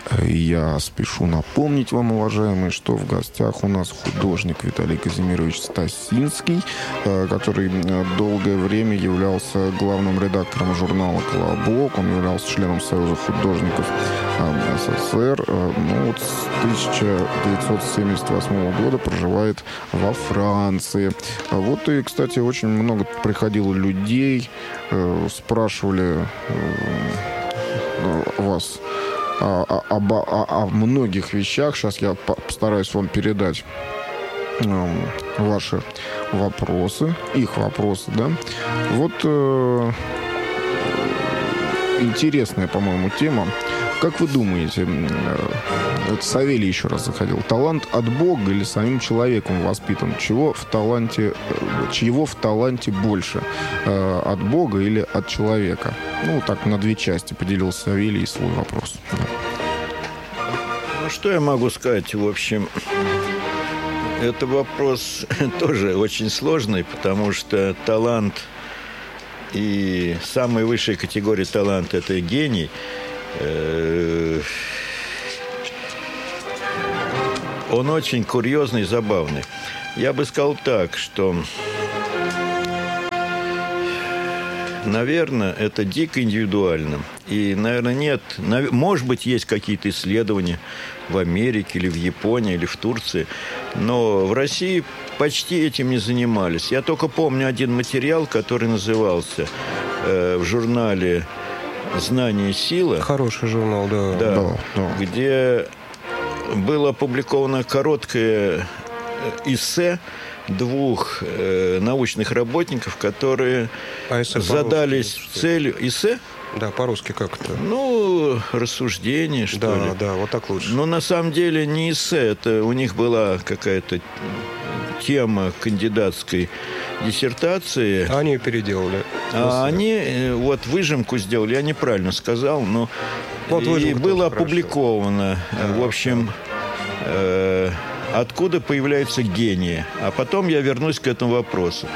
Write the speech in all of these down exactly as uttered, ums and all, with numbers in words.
Я спешу напомнить вам, уважаемые, что в гостях у нас художник Виталий Казимирович Стасинский, который долгое время являлся главным редактором журнала «Колобок». Он являлся членом Союза художников СССР. Ну, вот с тысяча девятьсот семьдесят восьмого года проживает во Франции. Вот и, кстати, очень много приходило людей, спрашивали вас о, о, о, о многих вещах. Сейчас я постараюсь вам передать э, ваши вопросы, их вопросы, да. Вот э, интересная, по-моему, тема. Как вы думаете, э, это Савелий еще раз заходил, талант от Бога или самим человеком воспитан? Чего в таланте, э, чьего в таланте больше? Э, от Бога или от человека? Ну, так на две части поделил Савелий свой вопрос. Да. Ну, что я могу сказать? В общем, это вопрос тоже очень сложный, потому что талант и самая высшая категория таланта – это гений. Он очень курьезный и забавный. Я бы сказал так, что, наверное, это дико индивидуально. И, наверное, нет... Может быть, есть какие-то исследования в Америке или в Японии, или в Турции. Но в России почти этим не занимались. Я только помню один материал, который назывался э, в журнале «Знание и сила». Хороший журнал, да. Да, да, да. Где было опубликовано короткое эссе двух э, научных работников, которые а эссе задались целью... Эссе? Да, по-русски как это? Ну, рассуждение, что да, ли. Да, да, вот так лучше. Но на самом деле не эссе. Это у них была какая-то тема кандидатской диссертации. Они ее переделали. А они вот выжимку сделали, я неправильно сказал, но вот и было опубликовано, да, в общем, да. э, откуда появляются гении. А потом я вернусь к этому вопросу.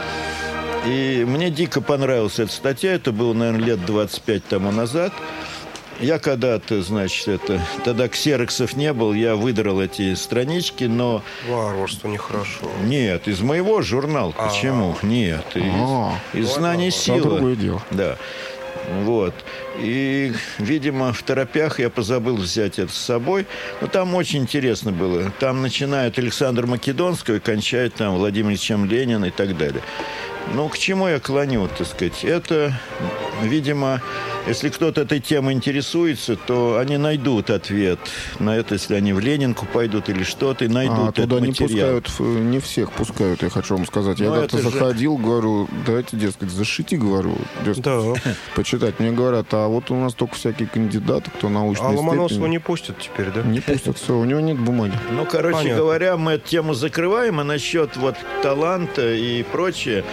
И мне дико понравилась эта статья, это было, наверное, лет двадцать пять тому назад. Я когда-то, значит, это... Тогда ксероксов не было, я выдрал эти странички, но... Варварство нехорошо. Нет, из моего журнала. А-а-а. Почему? Нет, из, из «Знания и силы». Другое дело. Да. Вот. И, видимо, в торопях я позабыл взять это с собой. Но там очень интересно было. Там начинает Александр Македонского и кончает там Владимир Ильичем Ленин и так далее. Ну, к чему я клоню, так сказать? Это, видимо, если кто-то этой темой интересуется, то они найдут ответ на это, если они в Ленинку пойдут или что-то, и найдут а, этот туда не материал. Пускают, не всех пускают, я хочу вам сказать. Я Но как-то же... заходил, говорю, давайте, дескать, зашите, говорю, дескать, да. почитать. Мне говорят, а вот у нас только всякие кандидаты, кто научный. А Ломоносова не пустят теперь, да? Не пустят, все, у него нет бумаги. Ну, короче Понятно. говоря, мы эту тему закрываем, а насчет вот таланта и прочее...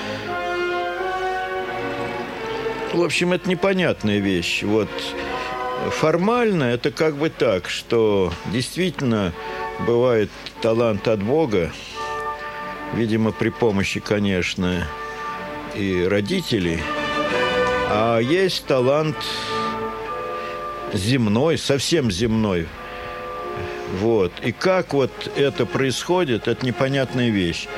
В общем, это непонятная вещь. Вот формально это как бы так, что действительно бывает талант от Бога, видимо, при помощи, конечно, и родителей, а есть талант земной, совсем земной. Вот. И как вот это происходит, это непонятная вещь.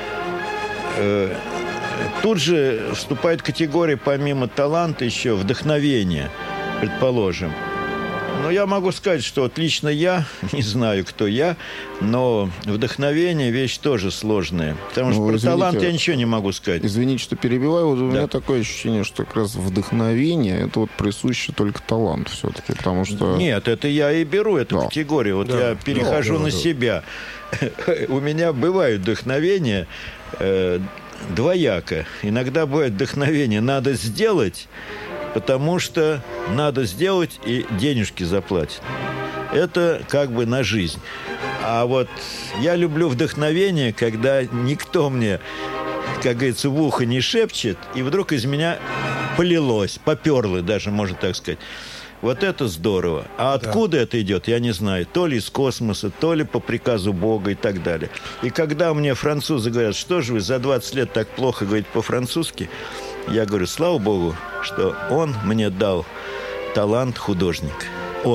Тут же вступает категория, помимо таланта, еще вдохновение, предположим. Но я могу сказать, что вот лично я, не знаю, кто я, но вдохновение – вещь тоже сложная. Потому что ну, про извините, талант я ничего не могу сказать. Извините, что перебиваю. Вот у да. меня такое ощущение, что как раз вдохновение – это вот присуще только талант все-таки, потому что… Нет, это я и беру эту да. категорию. Вот да. я перехожу да, на да, себя. Да. У меня бывают вдохновения э, двояко. Иногда бывает вдохновение «надо сделать», потому что надо сделать и денежки заплатят. Это как бы на жизнь. А вот я люблю вдохновение, когда никто мне, как говорится, в ухо не шепчет, и вдруг из меня полилось, поперло даже, можно так сказать. Вот это здорово. А откуда да. это идет, я не знаю. То ли из космоса, то ли по приказу Бога и так далее. И когда мне французы говорят, что же вы за двадцать лет так плохо говорите по-французски, я говорю, слава Богу, что он мне дал талант художника. Он.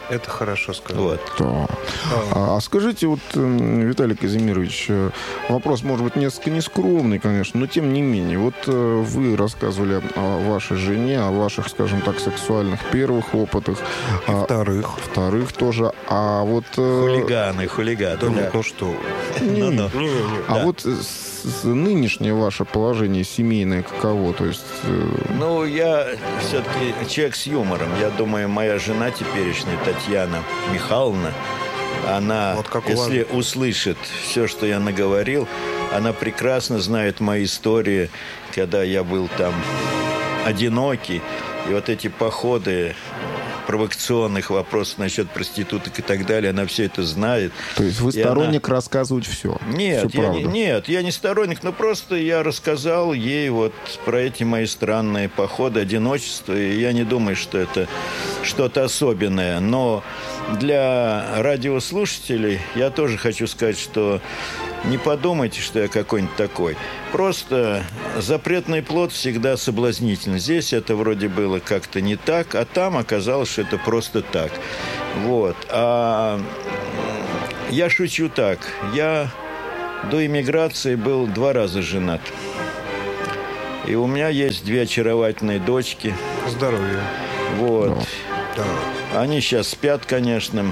Это хорошо сказано. Вот. Да. А, а скажите, вот, Виталий Казимирович, вопрос, может быть, несколько нескромный, конечно, но тем не менее. Вот вы рассказывали о вашей жене, о ваших, скажем так, сексуальных первых опытах. И а, вторых. Вторых тоже. А вот... Хулиганы, хулиганы. Да, Да. Ну что? Не, не, не, не. А Да. вот с- с- нынешнее ваше положение семейное каково? То есть... Ну, я все-таки человек с юмором. Я думаю, моя жена теперешняя, Татьяна Михайловна, она, Вот как у если вас. услышит все, что я наговорил, она прекрасно знает мои истории, когда я был там одинокий. И вот эти походы провокационных вопросов насчет проституток и так далее, она все это знает. То есть вы И сторонник она... рассказывать все? Нет, все я не, нет, я не сторонник, но просто я рассказал ей вот про эти мои странные походы, одиночество, и я не думаю, что это что-то особенное. Но для радиослушателей я тоже хочу сказать, что не подумайте, что я какой-нибудь такой. Просто запретный плод всегда соблазнительный. Здесь это вроде было как-то не так, а там оказалось, что это просто так. Вот. А я шучу так. Я до эмиграции был два раза женат. И у меня есть две очаровательные дочки. Здоровья. Вот. Да. Они сейчас спят, конечно.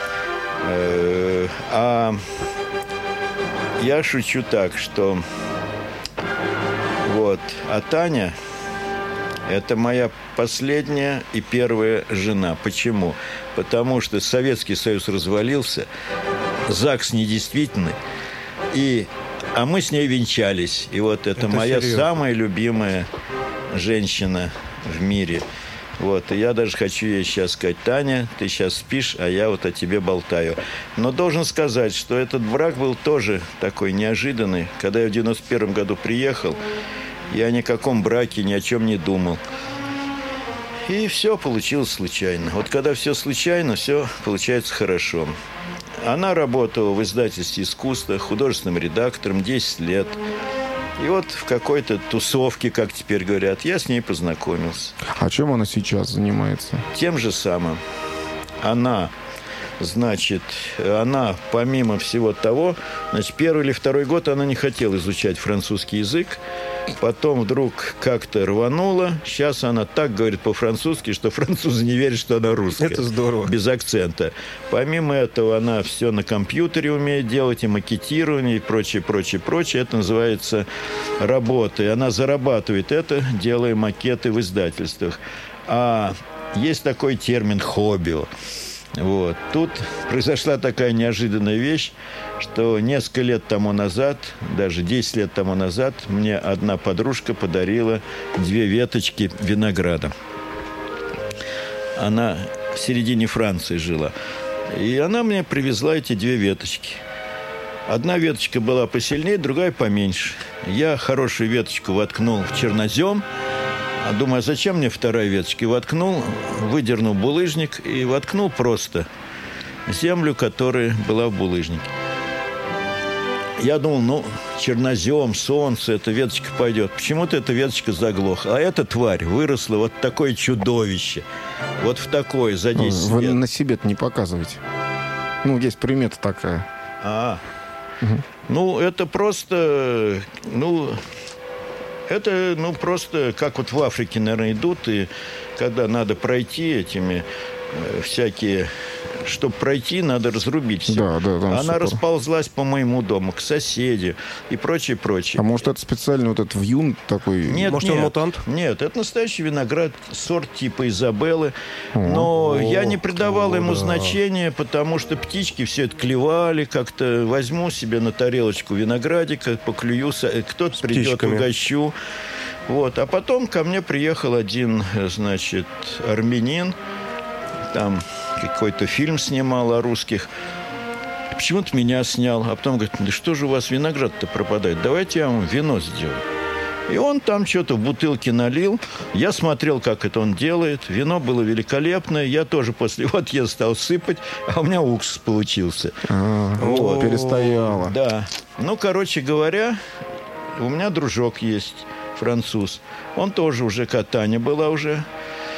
А я шучу так, что вот, а Таня – это моя последняя и первая жена. Почему? Потому что Советский Союз развалился, ЗАГС недействительный, и, а мы с ней венчались. И вот это, это моя серьезно. Самая любимая женщина в мире. Вот, и я даже хочу ей сейчас сказать: Таня, ты сейчас спишь, а я вот о тебе болтаю. Но должен сказать, что этот брак был тоже такой неожиданный. Когда я в девяносто первом году приехал, я ни о каком браке, ни о чем не думал. И все получилось случайно. Вот когда все случайно, все получается хорошо. Она работала в издательстве искусства, художественным редактором десять лет. И вот в какой-то тусовке, как теперь говорят, я с ней познакомился. А чем она сейчас занимается? Тем же самым. Она, значит, она, помимо всего того, значит, первый или второй год она не хотела изучать французский язык. Потом вдруг как-то рванула. Сейчас она так говорит по-французски, что французы не верят, что она русская. Это здорово. Без акцента. Помимо этого, она все на компьютере умеет делать, и макетирование, и прочее, прочее, прочее. Это называется работа. И она зарабатывает это, делая макеты в издательствах. А есть такой термин «хобби». Вот. Тут произошла такая неожиданная вещь, что несколько лет тому назад, даже десять лет тому назад, мне одна подружка подарила две веточки винограда. Она в середине Франции жила. И она мне привезла эти две веточки. Одна веточка была посильнее, другая поменьше. Я хорошую веточку воткнул в чернозем. А думаю, а зачем мне вторая веточка? И воткнул, выдернул булыжник и воткнул просто землю, которая была в булыжнике. Я думал, ну, чернозем, солнце, эта веточка пойдет. Почему-то эта веточка заглохла. А эта тварь выросла вот такое чудовище. Вот в такое за десять Вы лет. на себе-то не показывайте. Ну, есть примета такая. А, угу. Ну, это просто, ну... Это, ну, просто, как вот в Африке, наверное, идут, и когда надо пройти этими э, всякие... Чтобы пройти, надо разрубить все. Да, да, Она супер. расползлась по моему дому, к соседям и прочее, прочее. А может, это специально вот этот вьюн такой? Нет, может, нет, он мутант? Нет, это настоящий виноград, сорт типа Изабеллы. О, Но о, я не придавал ему да. значения, потому что птички все это клевали. Как-то возьму себе на тарелочку виноградика, поклюю, кто-то придет, птичками. угощу. Вот. А потом ко мне приехал один, значит, армянин. Там какой-то фильм снимал о русских. Почему-то меня снял. А потом говорит, да что же у вас виноград-то пропадает? Давайте я вам вино сделаю. И он там что-то в бутылке налил. Я смотрел, как это он делает. Вино было великолепное. Я тоже после его отъезда стал сыпать. А у меня уксус получился. А, Вот. Перестояло. Да. Ну, короче говоря, у меня дружок есть, француз. Он тоже уже, Таня была уже.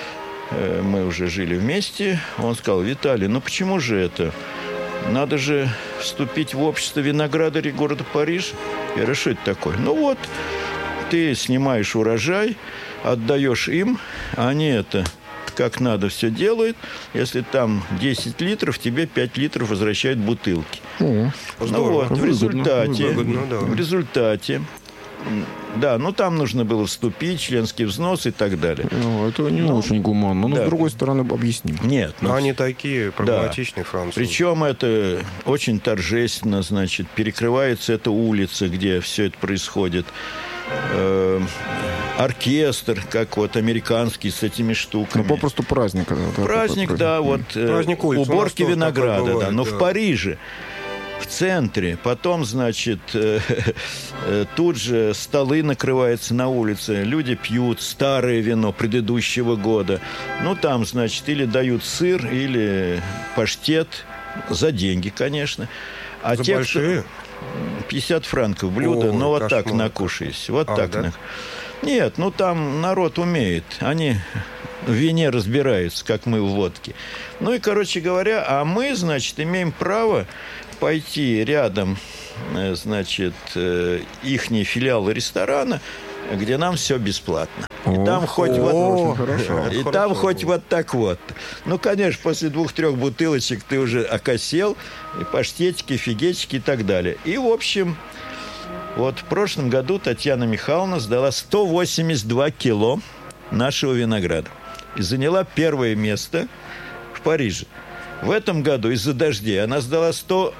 мы уже жили вместе, он сказал: Виталий, ну почему же это? Надо же вступить в общество виноградарей города Париж. Я говорю: что это такое? Ну вот, ты снимаешь урожай, отдаешь им, они это как надо все делают. Если там десять литров, тебе пять литров возвращают бутылки. О, ну вот, в результате, выгодно, да. в результате, да, ну там нужно было вступить, членский взнос и так далее. Ну, это не ну, очень гуманно, но да. С другой стороны объясним. Нет. Но ну, они такие прагматичные, да. Французы. Причем это очень торжественно, значит, перекрывается эта улица, где все это происходит. Э, оркестр, как вот американский, с этими штуками. Ну, попросту праздник. Да, праздник, да, вот праздник улиц, уборки винограда, бывает, да, но да. в Париже, в центре. Потом, значит, э, э, тут же столы накрываются на улице, люди пьют старое вино предыдущего года. Ну, там, значит, или дают сыр, или паштет, за деньги, конечно. А за те, большие? Кто... пятьдесят франков блюдо, Ой, но вот кошмар. Так накушаюсь. Вот а, так. Да? Нет, ну там народ умеет. Они в вине разбираются, как мы в водке. Ну и, короче говоря, а мы, значит, имеем право пойти рядом, значит, ихние филиалы ресторана, где нам все бесплатно. И О, там хоть о, вот, хорошо. и Хорошо. там хоть вот так вот. Ну, конечно, после двух-трех бутылочек ты уже окосел, и паштетики, фигетики и так далее. И, в общем, вот в прошлом году Татьяна Михайловна сдала сто восемьдесят два кило нашего винограда. И заняла первое место в Париже. В этом году из-за дождей она сдала сто...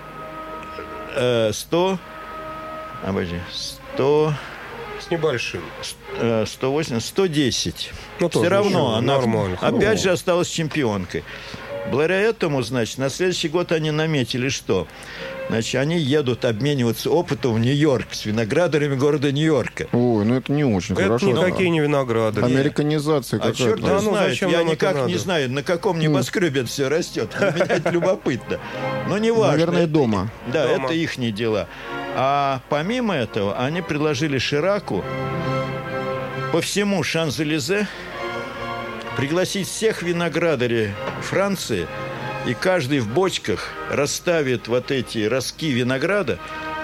Э, сто... Обожди, сто... С небольшим. сто восемьдесят, сто десять. Ну, Все равно она нормально. опять же осталась чемпионкой. Благодаря этому, значит, на следующий год они наметили что? Значит, они едут обмениваться опытом в Нью-Йорк с виноградарями города Нью-Йорка. Ой, ну это не очень это хорошо. Это никакие не винограды. Американизация а какая-то. черт да, его ну, знает. зачем Я нам это никак надо? не знаю, на каком небоскребе это все растет. Для меня это любопытно. Но не важно. Наверное, это, дома. Да, дома. это ихние дела. А помимо этого, они предложили Шираку по всему Шанзелизе пригласить всех виноградарей Франции, и каждый в бочках расставит вот эти ростки винограда,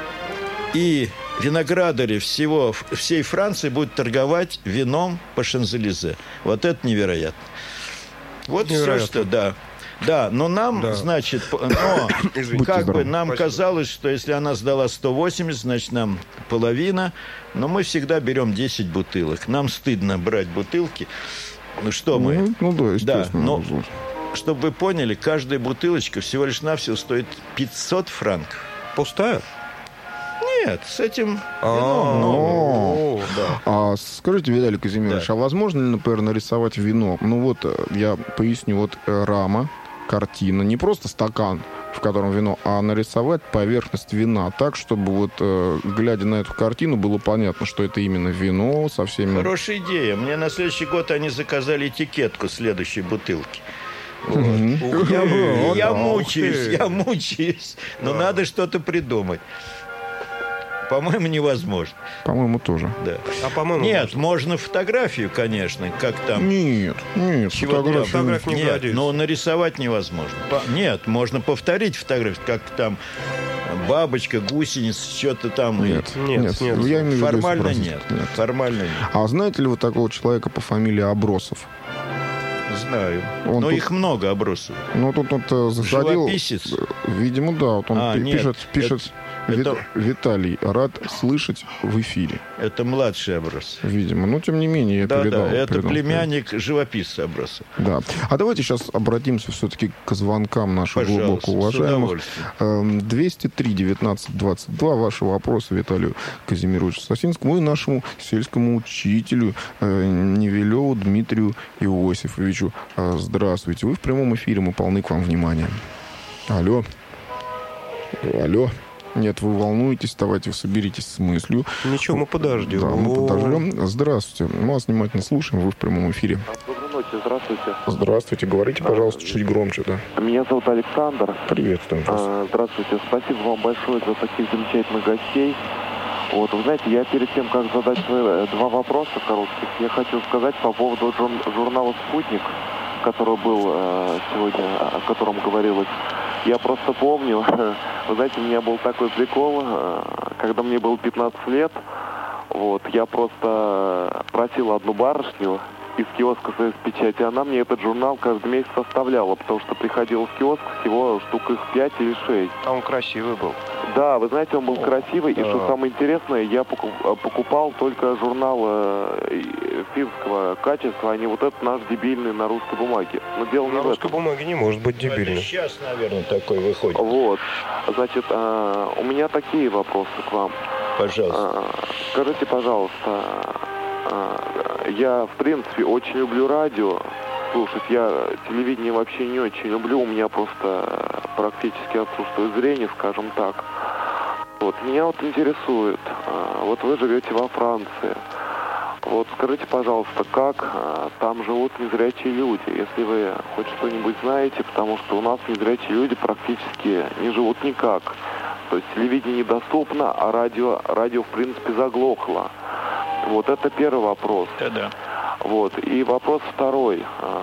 и виноградари всего, всей Франции будут торговать вином по Шанзелизе. Вот это невероятно. Вот невероятно. все, что, да. Да, но нам, да. значит, но как бы нам Спасибо. казалось, что если она сдала сто восемьдесят, значит, нам половина, но мы всегда берем десять бутылок. Нам стыдно брать бутылки. Ну что мы? Ну, ну да, естественно. Да, но, чтобы вы поняли, каждая бутылочка всего лишь навсего стоит пятьсот франков. Пустая? Нет, с этим вином много. Да. А скажите, Виталий Казимирович, Да. а возможно ли, например, нарисовать вино? Ну вот, я поясню, вот рама, картина, не просто стакан, в котором вино, а нарисовать поверхность вина так, чтобы вот, глядя на эту картину, было понятно, что это именно вино со всеми... Хорошая идея. Мне на следующий год они заказали этикетку следующей бутылки. Вот. Мгм. Я, Вот я да. мучаюсь, я мучаюсь. Но Да. надо что-то придумать. По-моему, невозможно. По-моему, тоже. Да. А по-моему, Нет, можно. можно фотографию, конечно, как там. Нет, нет, Чего фотографии- фотографии не Нет, годится. но нарисовать невозможно. По- Нет, можно повторить фотографию, как там бабочка, гусеница, что-то там. Нет, Нет, нет, нет. я имею в виду Формально изобразить. нет. Формально нет. А знаете ли вы такого человека по фамилии Абросов? Знаю. Он Но тут- их много обросов. Ну, тут вот э, заходил... Живописец? Видимо, да. Вот он А, пи- нет, пишет, пишет это- «Вит- это- Виталий, рад слышать в эфире». Это младший оброс. Видимо. Но, тем не менее, я Да, передал. да, это передал. племянник живописца оброса. Да. А давайте сейчас обратимся все-таки к звонкам наших Пожалуйста, глубоко с уважаемых. удовольствием. Эм, двести три девятнадцать двадцать два. Ваши вопросы Виталию Казимировичу Сосинскому и нашему сельскому учителю э, Невелеву Дмитрию Иосифовичу. Э, Здравствуйте. Вы в прямом эфире. Мы полны к вам внимания. Алло. Алло. Нет, вы волнуетесь, давайте соберитесь с мыслью. Ничего, мы подождем. Да, мы О. подождем. Здравствуйте. Мы вас внимательно слушаем. Вы в прямом эфире. Доброй ночи, здравствуйте. Здравствуйте. Говорите, пожалуйста, чуть громче, да. Меня зовут Александр. Приветствуем вас. А, Здравствуйте. Спасибо вам большое за таких замечательных гостей. Вот, вы знаете, я перед тем, как задать свои э, два вопроса коротких, я хочу сказать по поводу жур- журнала «Спутник», который был э, сегодня, о котором говорилось. Я просто помню, вы знаете, у меня был такой прикол, э, когда мне было пятнадцать лет, вот, я просто просил одну барышню из киоска «Союз Печати», она мне этот журнал каждый месяц составляла, потому что приходил в киоск всего штук их пять или шесть. А он красивый был. Да, вы знаете, он был красивый, да. И что самое интересное, я покупал только журнал э, финского качества, а не вот этот наш дебильный на русской бумаге. Но дело на не в русской этом. бумаге не может быть дебильным. Сейчас, наверное, такой выходит. Вот, значит, э, у меня такие вопросы к вам. Пожалуйста. Э, скажите, пожалуйста, я, в принципе, очень люблю радио слушать. Я телевидение вообще не очень люблю. У меня просто практически отсутствует зрение, скажем так. Вот, меня вот интересует, вот вы живете во Франции. Вот скажите, пожалуйста, как там живут незрячие люди, если вы хоть что-нибудь знаете, потому что у нас незрячие люди практически не живут никак. То есть телевидение недоступно, а радио, радио в принципе, заглохло. Вот это первый вопрос. Да-да. Вот. И вопрос второй.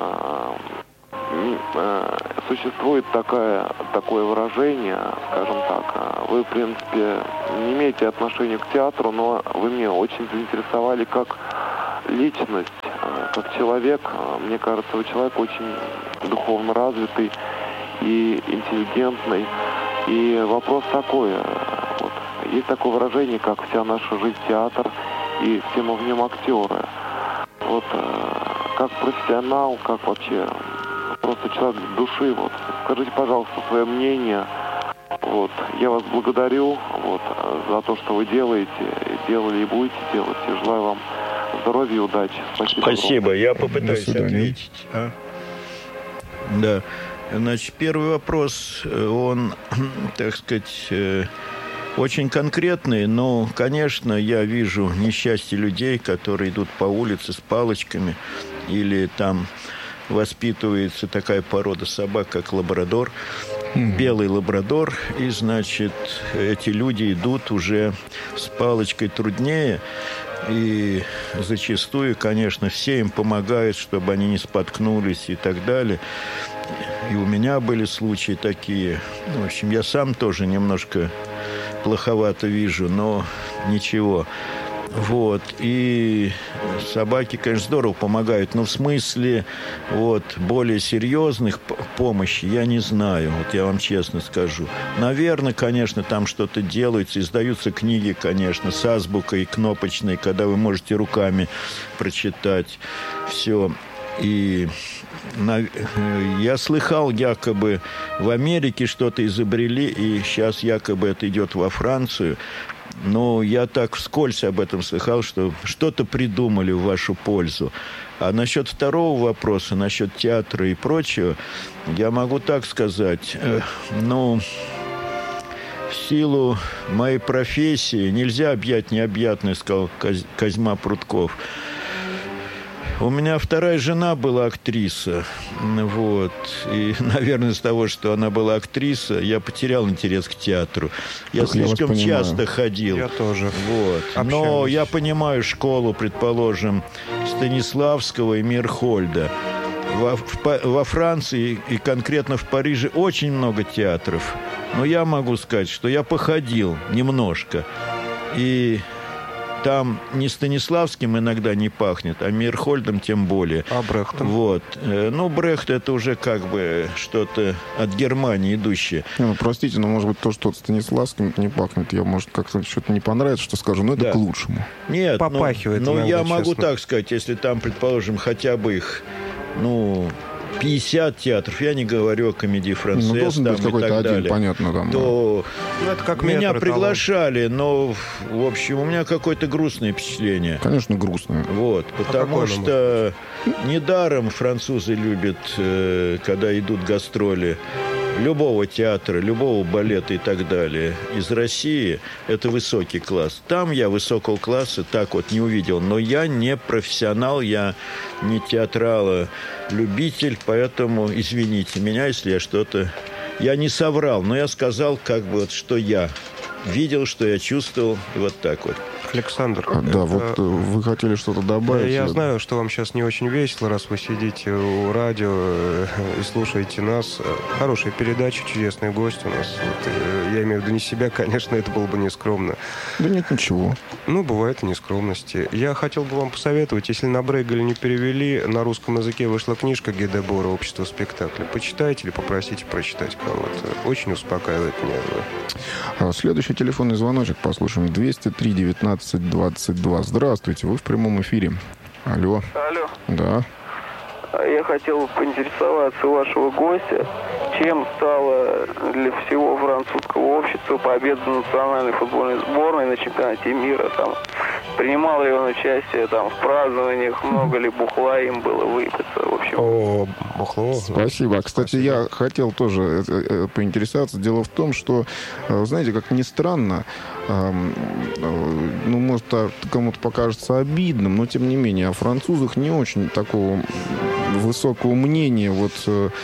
Существует такое, такое выражение, скажем так, вы, в принципе, не имеете отношения к театру, но вы меня очень заинтересовали как личность, как человек. Мне кажется, вы человек очень духовно развитый и интеллигентный. И вопрос такой. Вот. Есть такое выражение, как «вся наша жизнь театр», и все мы в нем актеры. Вот э, как профессионал, как вообще просто человек души, вот скажите, пожалуйста, свое мнение. Вот я вас благодарю вот за то, что вы делаете, делали и будете делать. И желаю вам здоровья и удачи. Спасибо. Спасибо. Огромное. Я попытаюсь ответить. А? Да. Значит, первый вопрос, он, так сказать, очень конкретный, но, конечно, я вижу несчастье людей, которые идут по улице с палочками, или там воспитывается такая порода собак, как лабрадор, mm-hmm. белый лабрадор, и, значит, эти люди идут уже с палочкой труднее, и зачастую, конечно, все им помогают, чтобы они не споткнулись и так далее. И у меня были случаи такие. В общем, я сам тоже немножко плоховато вижу, но ничего. Вот. И собаки, конечно, здорово помогают, но в смысле вот, более серьезных помощи я не знаю, вот я вам честно скажу. Наверное, конечно, там что-то делается, издаются книги, конечно, с азбукой кнопочной, когда вы можете руками прочитать все. И я слыхал, якобы в Америке что-то изобрели, и сейчас якобы это идет во Францию. Но я так вскользь об этом слыхал, что что-то придумали в вашу пользу. А насчет второго вопроса, насчет театра и прочего, я могу так сказать. Ну, в силу моей профессии нельзя объять необъятное, сказал Козьма Прутков. У меня вторая жена была актриса, вот, и, наверное, из того, что она была актриса, я потерял интерес к театру. Я так слишком я часто ходил. Я тоже. Вот. Но я понимаю школу, предположим, Станиславского и Мирхольда. Во, в, во Франции и конкретно в Париже очень много театров. Но я могу сказать, что я походил немножко. И там не Станиславским иногда не пахнет, а Мирхольдом тем более. А Брехтом? Вот. Ну, Брехт это уже как бы что-то от Германии идущее. Не, ну, простите, но может быть то, что от Станиславским не пахнет, я, может, как-то что-то не понравится, что скажу, но это да. к лучшему. Нет, попахивает. Ну, ну я могу честно. так сказать, если там, предположим, хотя бы их, ну, пятьдесят театров, я не говорю о комедии «Францесс», ну, должен там, быть и какой-то так один, далее, понятно, там, то ну, это как меня метро, приглашали, но, в общем, у меня какое-то грустное впечатление. Конечно, грустное. Вот, потому а что недаром французы любят, когда идут гастроли любого театра, любого балета и так далее из России, это высокий класс. Там я высокого класса так вот не увидел. Но я не профессионал, я не театрала-любитель, поэтому извините меня, если я что-то... Я не соврал, но я сказал, как бы, вот, что я видел, что я чувствовал, и вот так вот. Александр. А, да, это... вот вы хотели что-то добавить. Я знаю, что вам сейчас не очень весело, раз вы сидите у радио и слушаете нас. Хорошая передача, чудесный гость у нас. Вот, я имею в виду не себя, конечно, это было бы нескромно. Да нет, ничего. Ну, бывает и нескромности. Я хотел бы вам посоветовать, если на Брейгале не перевели, на русском языке вышла книжка Гиде Бора «Общество спектакля». Почитайте или попросите прочитать кого-то. Очень успокаивает нервы. Следующий телефонный звоночек послушаем. двести три девятнадцать двадцать два. Здравствуйте, вы в прямом эфире. Алло. Алло. Да. Я хотел поинтересоваться у вашего гостя, чем стала для всего французского общества победа национальной футбольной сборной на чемпионате мира. Там, принимал ли он участие там, в празднованиях, много ли бухла им было выпиться, в общем. О, бухло. Спасибо. Кстати, Спасибо. Я хотел тоже поинтересоваться. Дело в том, что, знаете, как ни странно, ну, может, кому-то покажется обидным, но, тем не менее, о французах не очень такого высокого мнения. Вот...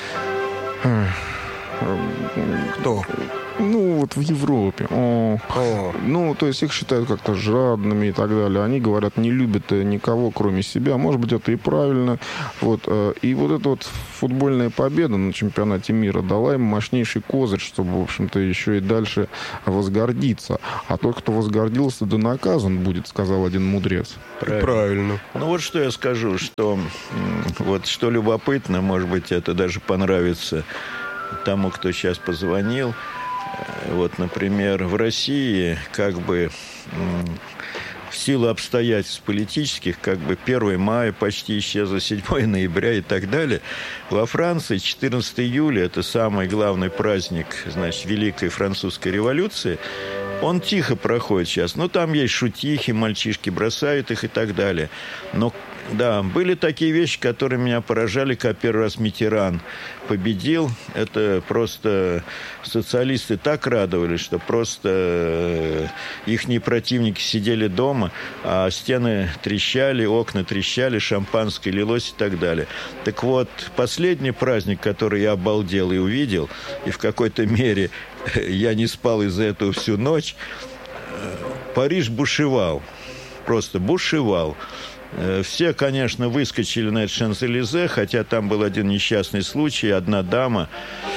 Кто? Ну, вот в Европе. О. О. Ну, то есть их считают как-то жадными и так далее. Они, говорят, не любят никого, кроме себя. Может быть, это и правильно. Вот. И вот эта вот футбольная победа на чемпионате мира дала им мощнейший козырь, чтобы, в общем-то, еще и дальше возгордиться. А тот, кто возгордился, да наказан будет, сказал один мудрец. Правильно. Правильно. Ну, вот что я скажу, что вот что любопытно, может быть, это даже понравится тому, кто сейчас позвонил. Вот, например, в России как бы в силу обстоятельств политических, как бы первое мая почти исчезло, седьмое ноября и так далее. Во Франции четырнадцатого июля, это самый главный праздник, значит, Великой Французской революции, он тихо проходит сейчас. Ну, там есть шутихи, мальчишки бросают их и так далее. Но, да, были такие вещи, которые меня поражали, как первый раз Миттеран победил. Это просто социалисты так радовались, что просто ихние противники сидели дома, а стены трещали, окна трещали, шампанское лилось и так далее. Так вот, последний праздник, который я обалдел и увидел, и в какой-то мере я не спал из-за этого всю ночь, Париж бушевал. Просто бушевал. Все, конечно, выскочили на это Шанс-Элизе, хотя там был один несчастный случай. Одна дама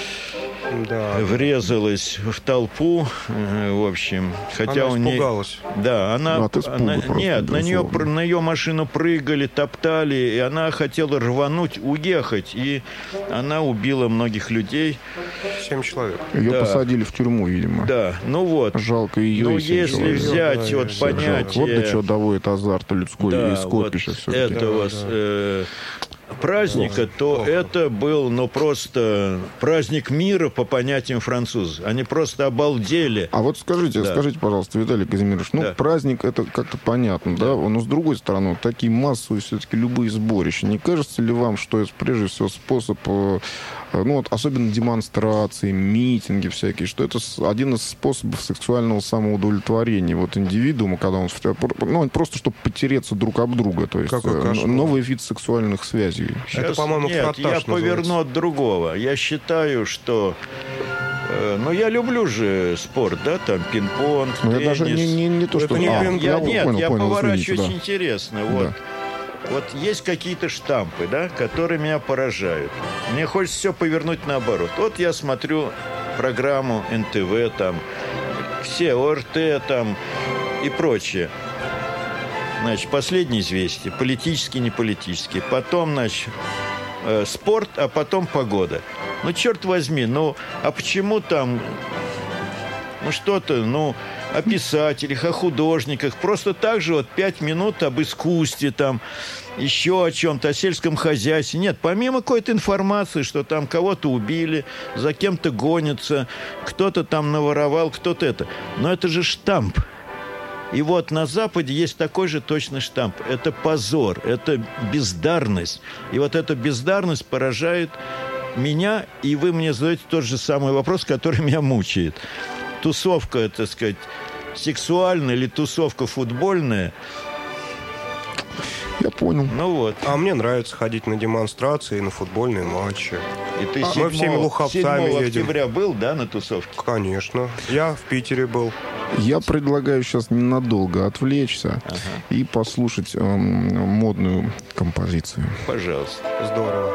да, врезалась в толпу, в общем. Хотя она у нее... испугалась. Да, она... Да, она... Просто, Нет, на нее, на ее машину прыгали, топтали, и она хотела рвануть, уехать. И она убила многих людей. Семь человек. Ее да. посадили в тюрьму, видимо. Да, ну вот. Жалко ее. Ну, и если человек. взять да, вот понятие... Жалко. Вот до чего доводит азарт людской да, и скопища вот все-таки. этого да, да. э, праздника, Плохо, то плохо. это был, ну, просто праздник мира по понятиям французов. Они просто обалдели. А вот скажите, Да. скажите, пожалуйста, Виталий Казимирович, ну, Да. праздник, это как-то понятно, да? Но, с другой стороны, вот такие массовые все-таки любые сборища. Не кажется ли вам, что это, прежде всего, способ, э, ну, вот, особенно демонстрации, митинги всякие, что это с- один из способов сексуального самоудовлетворения вот индивидуума, когда он, в- ну, просто чтобы потереться друг об друга, то есть Какой э, кошмар. новый вид сексуальных связей. Сейчас по-моему, нет, фротаж я поверну называется. от другого. Я считаю, что... э, ну, я люблю же спорт, да, там, пинг-понг, Но теннис. я даже не, не, не то, Это что... не А, пинг- Я, я нет, понял, я понял, поворачиваюсь извините, да. интересно. Вот. Да. Вот есть какие-то штампы, да, которые меня поражают. Мне хочется все повернуть наоборот. Вот я смотрю программу эн тэ вэ, там, все о эр тэ, там, и прочее. Значит, последние известия, политические, не политические. Потом, значит, э, спорт, а потом погода. Ну, черт возьми, ну, а почему там... Ну, что-то, ну, о писателях, о художниках. Просто так же вот пять минут об искусстве, там, еще о чем-то, о сельском хозяйстве. Нет, помимо какой-то информации, что там кого-то убили, за кем-то гонятся, кто-то там наворовал, кто-то это. Но это же штамп. И вот на Западе есть такой же точно штамп. Это позор, это бездарность. И вот эта бездарность поражает меня, и вы мне задаете тот же самый вопрос, который меня мучает. Тусовка, так сказать, сексуальная или тусовка футбольная. Я понял. Ну вот. А мне нравится ходить на демонстрации, на футбольные матчи. И ты мы всеми луховцами седьмого едем. октября был, да, на тусовке? Конечно. Я в Питере был. Я предлагаю сейчас ненадолго отвлечься ага. и послушать э, модную композицию. Пожалуйста. Здорово.